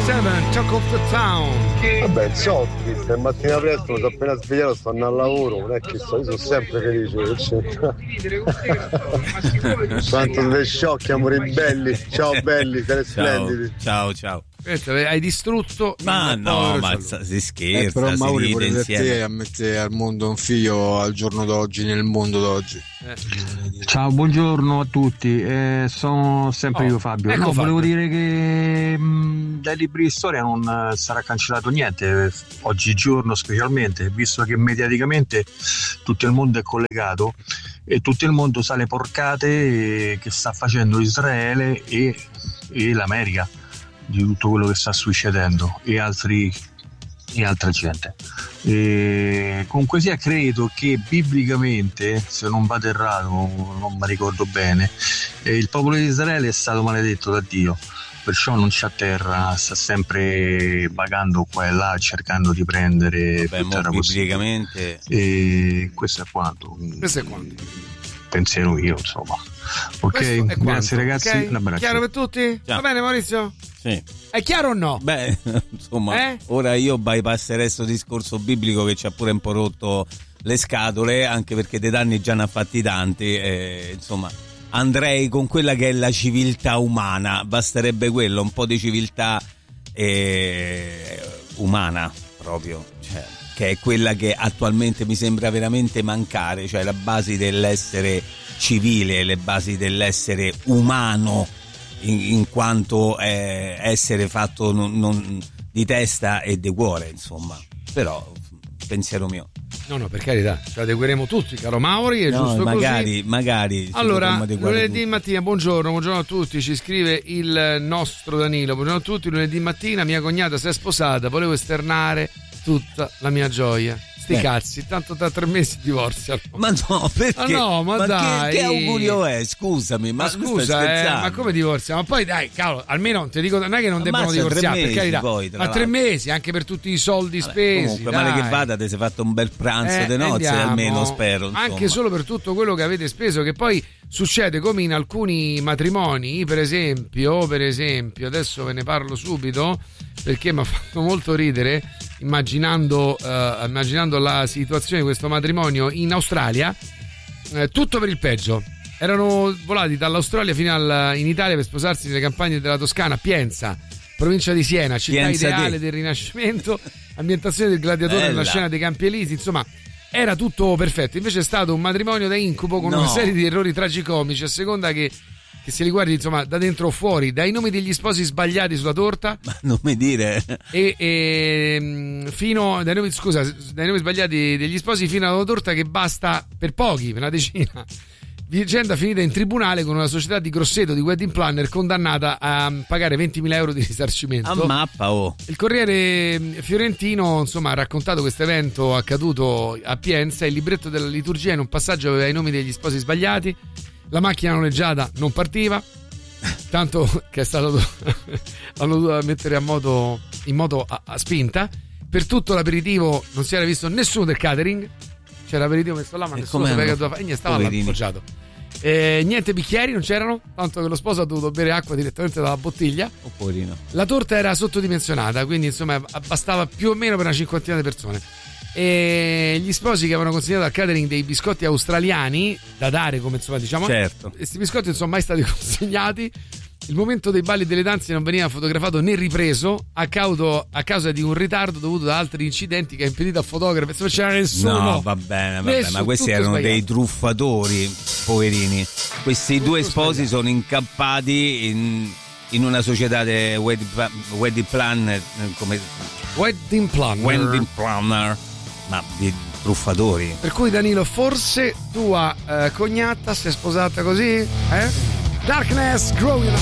7, Talk of the Town. Vabbè, zoppi, stamattina presto mi sono appena svegliato, sto andando al lavoro, non è che io sono sempre felice. Quanto dei sciocchi, amori belli. Ciao belli, siete splendidi. Ciao. Hai distrutto. Ma no, ma si scherza. Però Mauri, pure per insieme. te a mettere al mondo un figlio al giorno d'oggi, nel mondo d'oggi. Ciao, buongiorno a tutti, sono sempre io Fabio. Ecco, Fabio. Volevo dire che dai libri di storia non sarà cancellato niente oggigiorno, specialmente visto che mediaticamente tutto il mondo è collegato e tutto il mondo sa le porcate che sta facendo Israele e l'America di tutto quello che sta succedendo e altra gente. Comunque sia, credo che biblicamente, se non vado errato, non mi ricordo bene, il popolo di Israele è stato maledetto da Dio, perciò non c'ha terra, sta sempre vagando qua e là cercando di prendere più terra possibile. E questo è quanto. Pensiero io, insomma. Ok, grazie ragazzi, okay. Un abbraccio. Chiaro per tutti? Ciao. Va bene, Maurizio? Sì. È chiaro o no? Beh, insomma, ora io bypasserei questo discorso biblico che ci ha pure un po' rotto le scatole, anche perché dei danni già ne ha fatti tanti, insomma, andrei con quella che è la civiltà umana, basterebbe quello, un po' di civiltà umana proprio, cioè, che è quella che attualmente mi sembra veramente mancare, cioè la base dell'essere civile, le basi dell'essere umano in quanto essere fatto non di testa e di cuore, insomma. Però pensiero mio. No, per carità, ci adegueremo tutti, caro Mauri, è giusto magari, così. Magari. Allora, lunedì mattina, buongiorno a tutti, ci scrive il nostro Danilo. Buongiorno a tutti, lunedì mattina mia cognata si è sposata, volevo esternare tutta la mia gioia. Sti cazzi, tanto da 3 mesi divorziano. Ma no, perché? Ma dai. Che augurio è? Scusami, ma scusa, ma come divorziamo? Ma poi dai, cavolo, almeno ti dico, non è che non debbano divorziare, per carità. Poi, ma 3 mesi, anche per tutti i soldi spesi. Comunque, male che vada, ti sei fatto un bel pranzo di nozze, almeno spero. Insomma. Anche solo per tutto quello che avete speso, che poi succede come in alcuni matrimoni, per esempio, adesso ve ne parlo subito, perché mi ha fatto molto ridere immaginando la situazione di questo matrimonio in Australia, tutto per il peggio. Erano volati dall'Australia fino in Italia per sposarsi nelle campagne della Toscana, Pienza, provincia di Siena, città ideale del Rinascimento, ambientazione del gladiatore nella scena dei Campi Elisi, insomma era tutto perfetto. Invece è stato un matrimonio da incubo con una serie di errori tragicomici a seconda che se li guardi, insomma, da dentro o fuori, dai nomi degli sposi sbagliati sulla torta, ma non mi dire, fino dai nomi sbagliati degli sposi fino alla torta che basta per pochi, per una decina. Vicenda finita in tribunale con una società di Grosseto di wedding planner condannata a pagare 20.000 euro di risarcimento. A mappa, Il Corriere fiorentino, insomma, ha raccontato questo evento accaduto a Pienza. Il libretto della liturgia in un passaggio aveva i nomi degli sposi sbagliati. La macchina noleggiata non partiva, tanto che l'hanno dovuto mettere in moto a spinta. Per tutto l'aperitivo non si era visto nessuno del catering. C'era l'aperitivo messo là, ma nessuno sapeva che doveva fare. Niente, stava là appoggiato. Niente bicchieri, non c'erano, tanto che lo sposo ha dovuto bere acqua direttamente dalla bottiglia. Poverino. La torta era sottodimensionata, quindi insomma bastava più o meno per una cinquantina di persone. E gli sposi che avevano consegnato al catering dei biscotti australiani da dare, come insomma diciamo, certo, questi biscotti non sono mai stati consegnati. Il momento dei balli e delle danze non veniva fotografato né ripreso a causa di un ritardo dovuto da altri incidenti che ha impedito al fotografo. Non c'era nessuno. No, va bene, ma questi erano sbagliato. Dei truffatori, poverini. Questi tutto due sposi sono incappati in una società di wedding planner, come wedding planner, ma di truffatori. Per cui Danilo, forse tua cognata si è sposata così? Darkness Growing